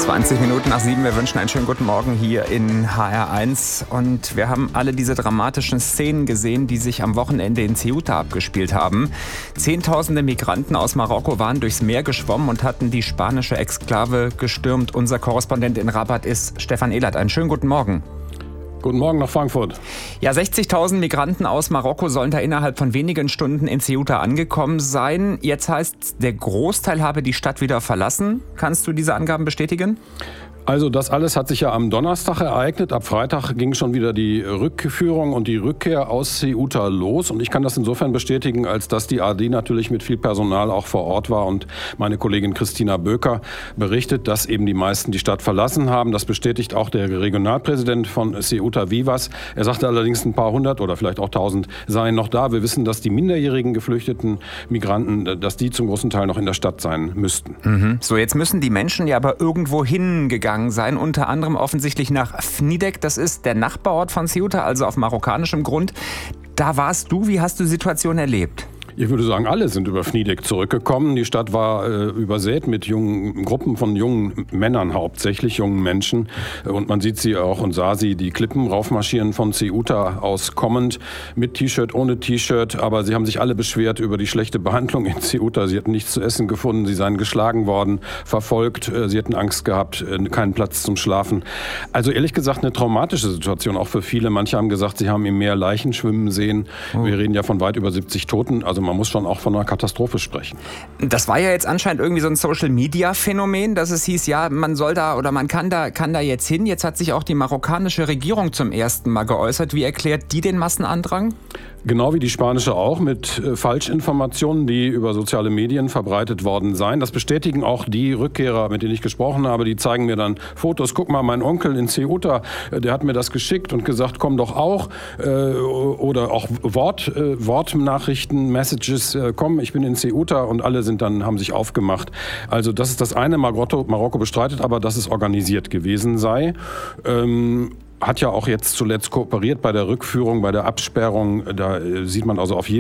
20 Minuten nach 7. Wir wünschen einen schönen guten Morgen hier in HR1. Und wir haben alle diese dramatischen Szenen gesehen, die sich am Wochenende in Ceuta abgespielt haben. Zehntausende Migranten aus Marokko waren durchs Meer geschwommen und hatten die spanische Exklave gestürmt. Unser Korrespondent in Rabat ist Stefan Ehlert. Einen schönen guten Morgen. Guten Morgen nach Frankfurt. Ja, 60.000 Migranten aus Marokko sollen da innerhalb von wenigen Stunden in Ceuta angekommen sein. Jetzt heißt, der Großteil habe die Stadt wieder verlassen. Kannst du diese Angaben bestätigen? Also das alles hat sich ja am Donnerstag ereignet. Ab Freitag ging schon wieder die Rückführung und die Rückkehr aus Ceuta los. Und ich kann das insofern bestätigen, als dass die ARD natürlich mit viel Personal auch vor Ort war. Und meine Kollegin Christina Böker berichtet, dass eben die meisten die Stadt verlassen haben. Das bestätigt auch der Regionalpräsident von Ceuta Vivas. Er sagte allerdings, ein paar hundert oder vielleicht auch 1000 seien noch da. Wir wissen, dass die minderjährigen geflüchteten Migranten, dass die zum großen Teil noch in der Stadt sein müssten. So, jetzt müssen die Menschen ja aber irgendwo hingegangen sein, unter anderem offensichtlich nach Fnidek. Das ist der Nachbarort von Ceuta, also auf marokkanischem Grund. Da warst du. Wie hast du die Situation erlebt? Ich würde sagen, alle sind über Fnidek zurückgekommen. Die Stadt war übersät mit Gruppen von jungen Männern, hauptsächlich jungen Menschen. Und man sieht sie auch und sah sie die Klippen raufmarschieren von Ceuta aus kommend, mit T-Shirt, ohne T-Shirt. Aber sie haben sich alle beschwert über die schlechte Behandlung in Ceuta. Sie hatten nichts zu essen gefunden, sie seien geschlagen worden, verfolgt. Sie hätten Angst gehabt, keinen Platz zum Schlafen. Also ehrlich gesagt eine traumatische Situation, auch für viele. Manche haben gesagt, sie haben im Meer Leichen schwimmen sehen. Wir reden ja von weit über 70 Toten. Also man muss schon auch von einer Katastrophe sprechen. Das war ja jetzt anscheinend irgendwie so ein Social-Media-Phänomen, dass es hieß, ja, man soll da oder man kann da jetzt hin. Jetzt hat sich auch die marokkanische Regierung zum ersten Mal geäußert. Wie erklärt die den Massenandrang? Genau wie die spanische auch, mit Falschinformationen, die über soziale Medien verbreitet worden seien. Das bestätigen auch die Rückkehrer, mit denen ich gesprochen habe. Die zeigen mir dann Fotos. Guck mal, mein Onkel in Ceuta, der hat mir das geschickt und gesagt, komm doch auch. Oder auch Wortnachrichten, Messages, komm, ich bin in Ceuta. Und alle haben sich aufgemacht. Also das ist das eine. Marokko bestreitet aber, dass es organisiert gewesen sei. Hat ja auch jetzt zuletzt kooperiert bei der Rückführung, bei der Absperrung. Da sieht man also auf jeden